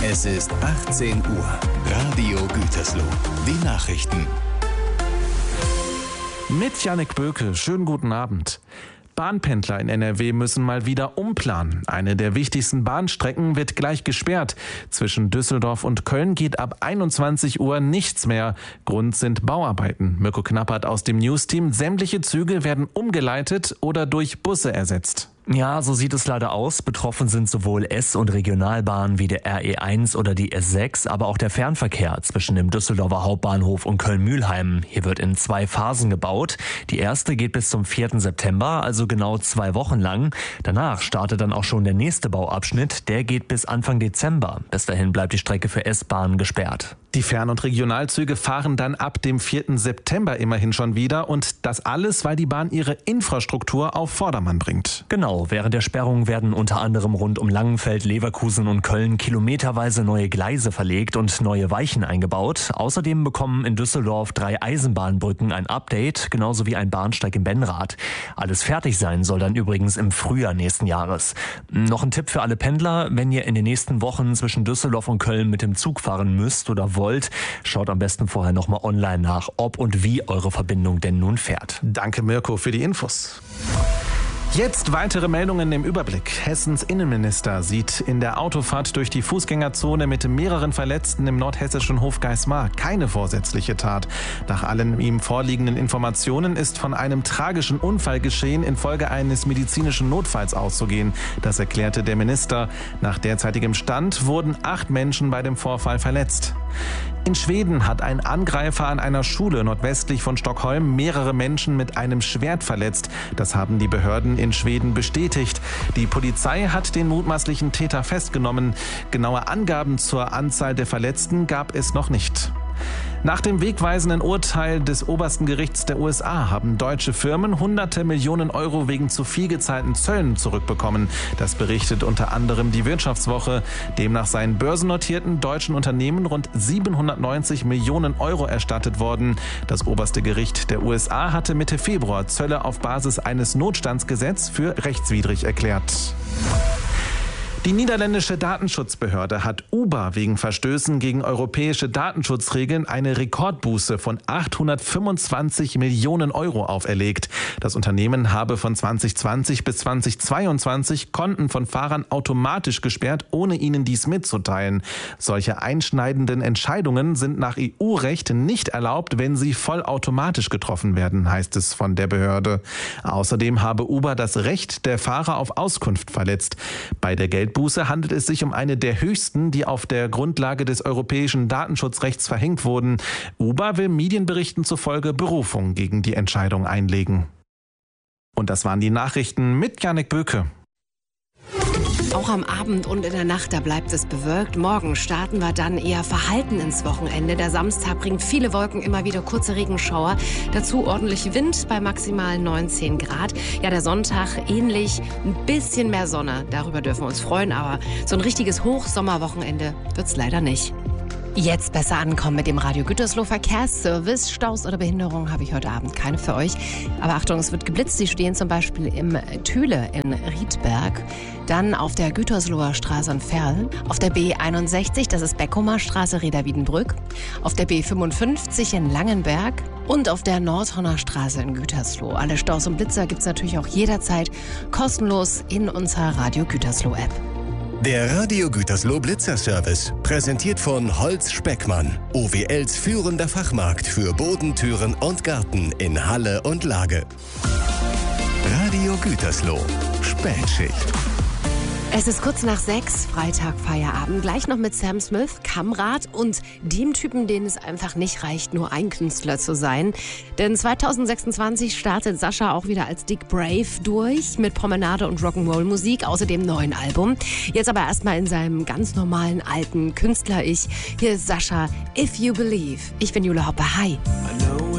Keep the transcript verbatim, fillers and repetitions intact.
Es ist achtzehn Uhr. Radio Gütersloh. Die Nachrichten. Mit Jannik Böke. Schönen guten Abend. Bahnpendler in N R W müssen mal wieder umplanen. Eine der wichtigsten Bahnstrecken wird gleich gesperrt. Zwischen Düsseldorf und Köln geht ab einundzwanzig Uhr nichts mehr. Grund sind Bauarbeiten. Mirko Knappert aus dem Newsteam. Sämtliche Züge werden umgeleitet oder durch Busse ersetzt. Ja, so sieht es leider aus. Betroffen sind sowohl S- und Regionalbahnen wie der R E eins oder die S sechs, aber auch der Fernverkehr zwischen dem Düsseldorfer Hauptbahnhof und Köln-Mühlheim. Hier wird in zwei Phasen gebaut. Die erste geht bis zum vierten September, also genau zwei Wochen lang. Danach startet dann auch schon der nächste Bauabschnitt. Der geht bis Anfang Dezember. Bis dahin bleibt die Strecke für S-Bahnen gesperrt. Die Fern- und Regionalzüge fahren dann ab dem vierten September immerhin schon wieder. Und das alles, weil die Bahn ihre Infrastruktur auf Vordermann bringt. Genau. Während der Sperrung werden unter anderem rund um Langenfeld, Leverkusen und Köln kilometerweise neue Gleise verlegt und neue Weichen eingebaut. Außerdem bekommen in Düsseldorf drei Eisenbahnbrücken ein Update, genauso wie ein Bahnsteig in Benrath. Alles fertig sein soll dann übrigens im Frühjahr nächsten Jahres. Noch ein Tipp für alle Pendler: Wenn ihr in den nächsten Wochen zwischen Düsseldorf und Köln mit dem Zug fahren müsst oder wollt, schaut am besten vorher nochmal online nach, ob und wie eure Verbindung denn nun fährt. Danke Mirko für die Infos. Jetzt weitere Meldungen im Überblick. Hessens Innenminister sieht in der Autofahrt durch die Fußgängerzone mit mehreren Verletzten im nordhessischen Hof Geismar keine vorsätzliche Tat. Nach allen ihm vorliegenden Informationen ist von einem tragischen Unfall geschehen infolge eines medizinischen Notfalls auszugehen. Das erklärte der Minister. Nach derzeitigem Stand wurden acht Menschen bei dem Vorfall verletzt. In Schweden hat ein Angreifer an einer Schule nordwestlich von Stockholm mehrere Menschen mit einem Schwert verletzt. Das haben die Behörden in Schweden bestätigt. Die Polizei hat den mutmaßlichen Täter festgenommen. Genaue Angaben zur Anzahl der Verletzten gab es noch nicht. Nach dem wegweisenden Urteil des obersten Gerichts der U S A haben deutsche Firmen hunderte Millionen Euro wegen zu viel gezahlten Zöllen zurückbekommen. Das berichtet unter anderem die Wirtschaftswoche. Demnach seien börsennotierten deutschen Unternehmen rund siebenhundertneunzig Millionen Euro erstattet worden. Das oberste Gericht der U S A hatte Mitte Februar Zölle auf Basis eines Notstandsgesetzes für rechtswidrig erklärt. Die niederländische Datenschutzbehörde hat Uber wegen Verstößen gegen europäische Datenschutzregeln eine Rekordbuße von achthundertfünfundzwanzig Millionen Euro auferlegt. Das Unternehmen habe von zwanzig zwanzig bis zwanzig zweiundzwanzig Konten von Fahrern automatisch gesperrt, ohne ihnen dies mitzuteilen. Solche einschneidenden Entscheidungen sind nach E U-Recht nicht erlaubt, wenn sie vollautomatisch getroffen werden, heißt es von der Behörde. Außerdem habe Uber das Recht der Fahrer auf Auskunft verletzt. Bei der Geld Buße handelt es sich um eine der höchsten, die auf der Grundlage des europäischen Datenschutzrechts verhängt wurden. Uber will Medienberichten zufolge Berufung gegen die Entscheidung einlegen. Und das waren die Nachrichten mit Jannik Böke. Auch am Abend und in der Nacht, da bleibt es bewölkt. Morgen starten wir dann eher verhalten ins Wochenende. Der Samstag bringt viele Wolken, immer wieder kurze Regenschauer. Dazu ordentlich Wind bei maximal neunzehn Grad. Ja, der Sonntag ähnlich, ein bisschen mehr Sonne. Darüber dürfen wir uns freuen, aber so ein richtiges Hochsommerwochenende wird's leider nicht. Jetzt besser ankommen mit dem Radio Gütersloh Verkehrsservice. Staus oder Behinderungen habe ich heute Abend keine für euch. Aber Achtung, es wird geblitzt. Sie stehen zum Beispiel im Thüle in Riedberg. Dann auf der Gütersloher Straße in Verl. Auf der B einundsechzig, das ist Beckumer Straße, Reda-Wiedenbrück. Auf der B fünfundfünfzig in Langenberg. Und auf der Nordhorner Straße in Gütersloh. Alle Staus und Blitzer gibt es natürlich auch jederzeit kostenlos in unserer Radio Gütersloh App. Der Radio Gütersloh Blitzerservice, präsentiert von Holz Speckmann, O W Ls führender Fachmarkt für Boden, Türen und Garten in Halle und Lage. Radio Gütersloh, Spätschicht. Es ist kurz nach sechs, Freitag, Feierabend. Gleich noch mit Sam Smith, Kammrad und dem Typen, den es einfach nicht reicht, nur ein Künstler zu sein. Denn zweitausendsechsundzwanzig startet Sascha auch wieder als Dick Brave durch mit Promenade und Rock'n'Roll-Musik, außerdem neuen Album. Jetzt aber erstmal in seinem ganz normalen alten Künstler-Ich. Hier ist Sascha, If You Believe. Ich bin Jule Hoppe. Hi.